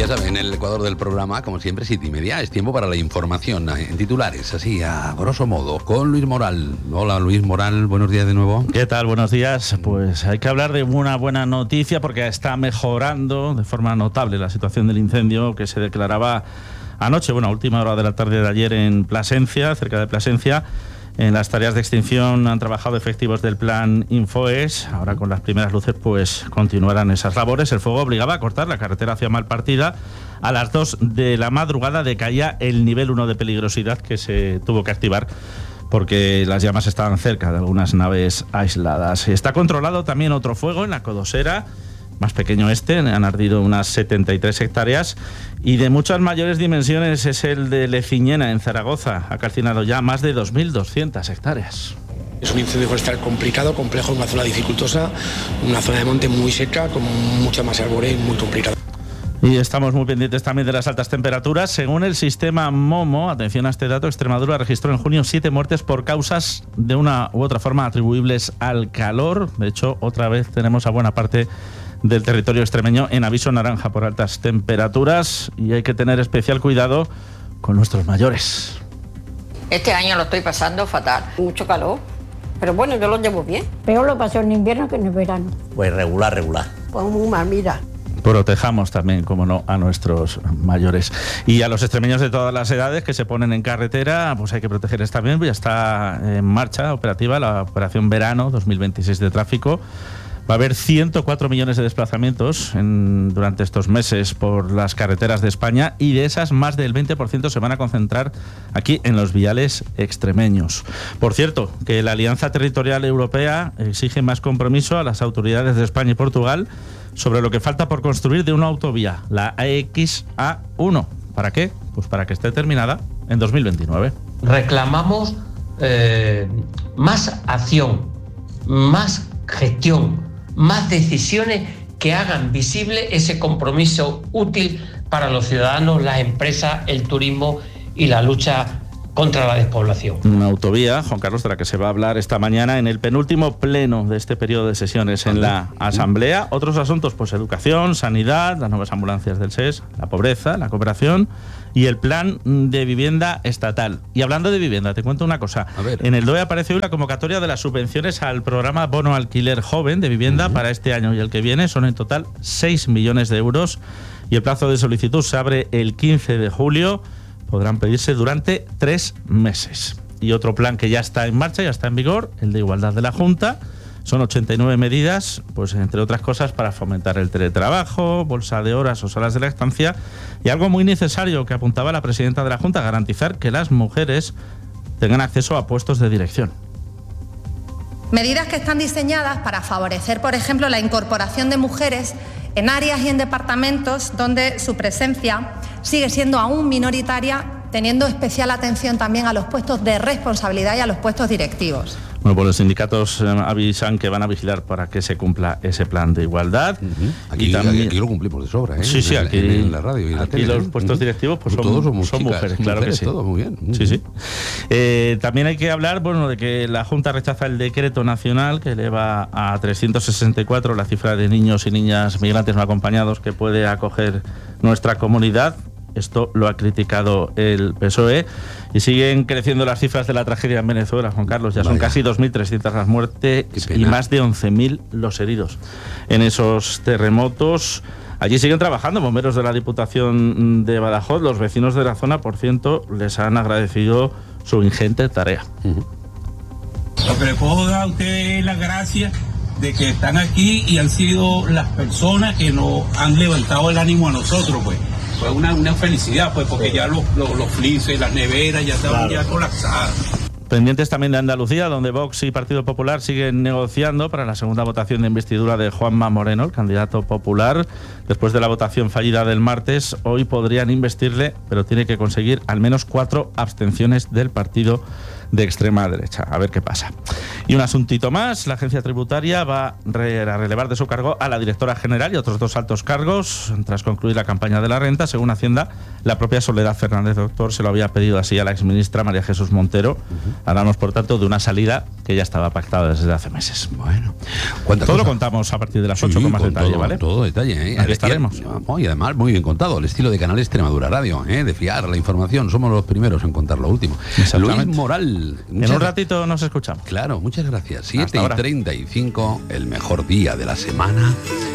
Ya saben, en el Ecuador del programa, como siempre, 7:30, es tiempo para la información en titulares, así a grosso modo, con Luis Moral. Hola Luis Moral, buenos días de nuevo. ¿Qué tal? Buenos días. Pues hay que hablar de una buena noticia porque está mejorando de forma notable la situación del incendio que se declaraba anoche, a última hora de la tarde de ayer en Plasencia, cerca de Plasencia. En las tareas de extinción han trabajado efectivos del plan Infoes. Ahora con las primeras luces pues continuarán esas labores. El fuego obligaba a cortar la carretera hacia Malpartida. A las 2 de la madrugada decaía el nivel 1 de peligrosidad que se tuvo que activar porque las llamas estaban cerca de algunas naves aisladas. Está controlado también otro fuego en la Codosera, más pequeño han ardido unas 73 hectáreas y de muchas mayores dimensiones es el de Leciñena en Zaragoza. Ha calcinado ya más de 2.200 hectáreas. Es un incendio forestal complicado, complejo, en una zona dificultosa, una zona de monte muy seca, con mucha masa arbórea y muy complicada. Y estamos muy pendientes también de las altas temperaturas. Según el sistema MOMO, atención a este dato, Extremadura registró en junio 7 muertes por causas de una u otra forma atribuibles al calor. De hecho, otra vez tenemos a buena parte del territorio extremeño en aviso naranja por altas temperaturas y hay que tener especial cuidado con nuestros mayores. Este año lo estoy pasando fatal, mucho calor, pero bueno, yo lo llevo bien. Peor lo paso en invierno que en el verano. Pues regular. Pues muy mal, mira. Protejamos también, como no, a nuestros mayores. Y a los extremeños de todas las edades que se ponen en carretera, pues hay que protegerles también. Ya está en marcha operativa la Operación Verano 2026 de tráfico. Va a haber 104 millones de desplazamientos durante estos meses por las carreteras de España y de esas más del 20% se van a concentrar aquí en los viales extremeños. Por cierto, que la Alianza Territorial Europea exige más compromiso a las autoridades de España y Portugal sobre lo que falta por construir de una autovía, la AXA1. ¿Para qué? Pues para que esté terminada en 2029. Reclamamos más acción, más gestión, más decisiones que hagan visible ese compromiso útil para los ciudadanos, las empresas, el turismo y la lucha contra la despoblación. Una autovía, Juan Carlos, de la que se va a hablar esta mañana en el penúltimo pleno de este periodo de sesiones en la Asamblea. Otros asuntos, pues educación, sanidad, las nuevas ambulancias del SES, la pobreza, la cooperación y el plan de vivienda estatal. Y hablando de vivienda, te cuento una cosa. En el DOE aparece hoy la convocatoria de las subvenciones al programa Bono Alquiler Joven de vivienda para este año y el que viene. Son en total 6 millones de euros y el plazo de solicitud se abre el 15 de julio. Podrán pedirse durante 3 meses. Y otro plan que ya está en marcha, ya está en vigor, el de igualdad de la Junta. Son 89 medidas, pues entre otras cosas, para fomentar el teletrabajo, bolsa de horas o salas de la estancia y algo muy necesario que apuntaba la presidenta de la Junta, garantizar que las mujeres tengan acceso a puestos de dirección. Medidas que están diseñadas para favorecer, por ejemplo, la incorporación de mujeres en áreas y en departamentos donde su presencia sigue siendo aún minoritaria, teniendo especial atención también a los puestos de responsabilidad y a los puestos directivos. Bueno, pues los sindicatos avisan que van a vigilar para que se cumpla ese plan de igualdad. Aquí lo cumplimos de sobra, ¿eh? Sí, aquí en la radio y en la tele. Aquí los puestos directivos pues son mujeres, claro que sí. Todo muy bien. Sí. También hay que hablar, de que la Junta rechaza el decreto nacional que eleva a 364 la cifra de niños y niñas migrantes no acompañados que puede acoger nuestra comunidad. Esto lo ha criticado el PSOE y siguen creciendo las cifras de la tragedia en Venezuela, Juan Carlos. Ya son casi 2.300 las muertes y más de 11.000 los heridos en esos terremotos. Allí siguen trabajando bomberos de la Diputación de Badajoz. Los vecinos de la zona, por cierto, les han agradecido su ingente tarea. Lo que le puedo dar a ustedes es la gracia de que están aquí y han sido las personas que nos han levantado el ánimo a nosotros, pues. Fue una felicidad, pues, porque ya los flises, las neveras ya estaban ya colapsadas. Pendientes también de Andalucía, donde Vox y Partido Popular siguen negociando para la segunda votación de investidura de Juanma Moreno, el candidato popular. Después de la votación fallida del martes, hoy podrían investirle, pero tiene que conseguir al menos 4 abstenciones del Partido de extrema derecha. A ver qué pasa. Y un asuntito más, la agencia tributaria va a relevar de su cargo a la directora general y otros 2 altos cargos tras concluir la campaña de la renta. Según Hacienda, la propia Soledad Fernández Doctor se lo había pedido así a la exministra María Jesús Montero. Hablamos, por tanto, de una salida que ya estaba pactada desde hace meses. Bueno, todo lo contamos a partir de las 8 con más detalle, todo, ¿vale? Todo detalle, ¿eh? Aquí estaremos. Y además, muy bien contado, el estilo de Canal Extremadura Radio, de fiar la información. Somos los primeros en contar lo último. Luis Moral. En un ratito nos escuchamos. Claro, muchas gracias. 7:35, el mejor día de la semana.